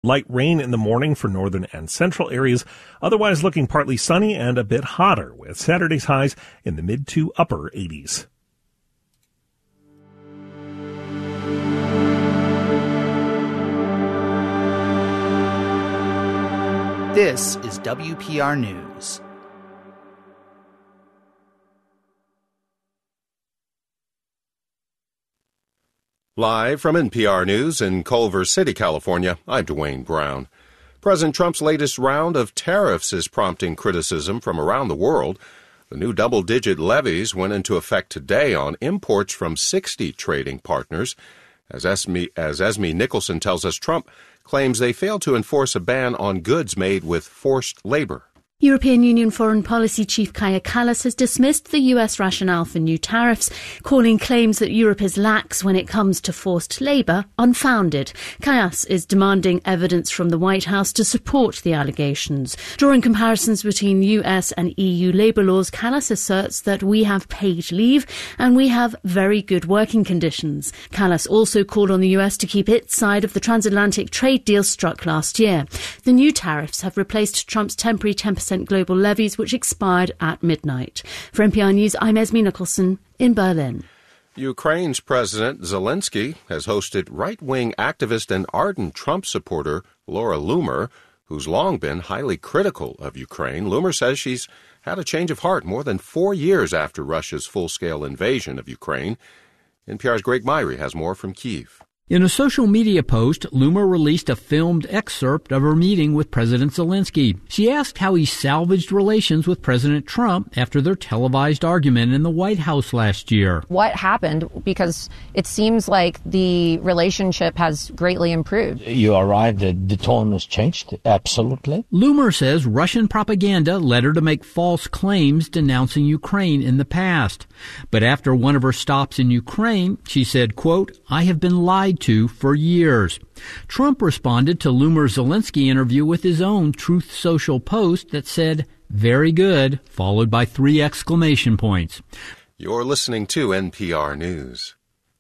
Light rain in the morning for northern and central areas. Otherwise looking partly sunny and a bit hotter, with Saturday's highs in the mid to upper 80s. This is WPR News. Live from NPR News in Culver City, California, I'm Dwayne Brown. President Trump's latest round of tariffs is prompting criticism from around the world. The new double-digit levies went into effect today on imports from 60 trading partners. As Esme Nicholson tells us, Trump claims they failed to enforce a ban on goods made with forced labor. European Union Foreign Policy Chief Kaja Kallas has dismissed the US rationale for new tariffs, calling claims that Europe is lax when it comes to forced labour unfounded. Kallas is demanding evidence from the White House to support the allegations. Drawing comparisons between US and EU labour laws, Kallas asserts that we have paid leave and we have very good working conditions. Kallas also called on the US to keep its side of the transatlantic trade deal struck last year. The new tariffs have replaced Trump's temporary 10% global levies, which expired at midnight. For NPR News, I'm Esme Nicholson in Berlin. Ukraine's President Zelensky has hosted right-wing activist and ardent Trump supporter Laura Loomer, who's long been highly critical of Ukraine. Loomer says she's had a change of heart more than 4 years after Russia's full-scale invasion of Ukraine. NPR's Greg Myrie has more from Kyiv. In a social media post, Loomer released a filmed excerpt of her meeting with President Zelensky. She asked how he salvaged relations with President Trump after their televised argument in the White House last year. What happened? Because it seems like the relationship has greatly improved. You are right, the tone has changed, absolutely. Loomer says Russian propaganda led her to make false claims denouncing Ukraine in the past. But after one of her stops in Ukraine, she said, quote, "I have been lied to for years." Trump responded to Loomer's Zelensky interview with his own Truth Social post that said, "Very good," followed by 3 exclamation points. You're listening to NPR News.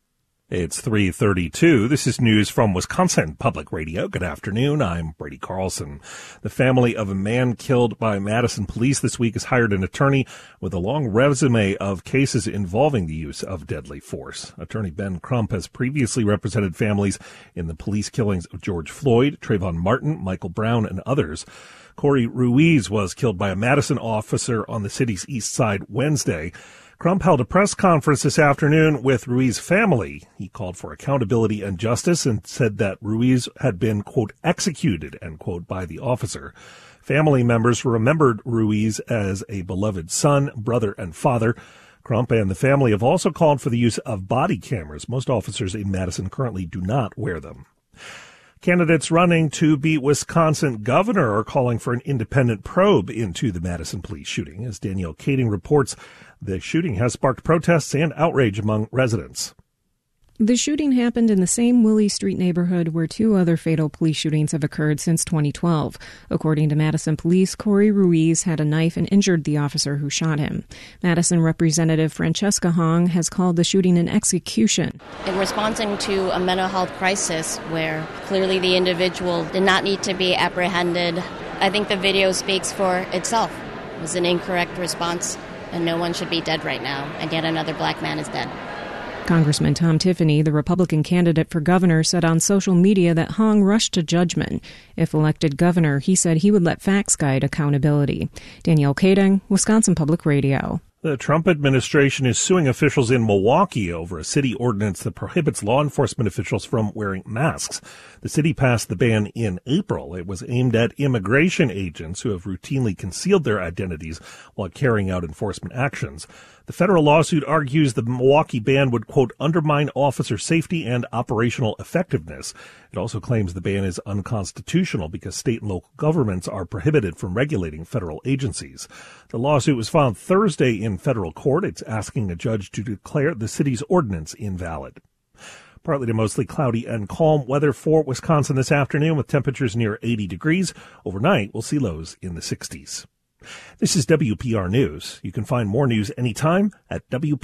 It's 3:32. This is news from Wisconsin Public Radio. Good afternoon. I'm Brady Carlson. The family of a man killed by Madison police this week has hired an attorney with a long resume of cases involving the use of deadly force. Attorney Ben Crump has previously represented families in the police killings of George Floyd, Trayvon Martin, Michael Brown, and others. Corey Ruiz was killed by a Madison officer on the city's east side Wednesday. Crump held a press conference this afternoon with Ruiz's family. He called for accountability and justice and said that Ruiz had been, quote, executed, end quote, by the officer. Family members remembered Ruiz as a beloved son, brother, and father. Crump and the family have also called for the use of body cameras. Most officers in Madison currently do not wear them. Candidates running to be Wisconsin governor are calling for an independent probe into the Madison police shooting. As Danielle Kading reports, the shooting has sparked protests and outrage among residents. The shooting happened in the same Willie Street neighborhood where 2 other fatal police shootings have occurred since 2012. According to Madison police, Corey Ruiz had a knife and injured the officer who shot him. Madison Representative Francesca Hong has called the shooting an execution. In responding to a mental health crisis where clearly the individual did not need to be apprehended, I think the video speaks for itself. It was an incorrect response, and no one should be dead right now, and yet another black man is dead. Congressman Tom Tiffany, the Republican candidate for governor, said on social media that Hong rushed to judgment. If elected governor, he said he would let facts guide accountability. Danielle Kading, Wisconsin Public Radio. The Trump administration is suing officials in Milwaukee over a city ordinance that prohibits law enforcement officials from wearing masks. The city passed the ban in April. It was aimed at immigration agents who have routinely concealed their identities while carrying out enforcement actions. The federal lawsuit argues the Milwaukee ban would, quote, undermine officer safety and operational effectiveness. It also claims the ban is unconstitutional because state and local governments are prohibited from regulating federal agencies. The lawsuit was filed Thursday in federal court. It's asking a judge to declare the city's ordinance invalid. Partly to mostly cloudy and calm weather for Wisconsin this afternoon with temperatures near 80 degrees. Overnight, we'll see lows in the 60s. This is WPR News. You can find more news anytime at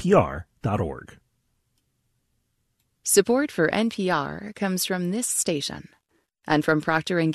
WPR.org. Support for NPR comes from this station and from Procter &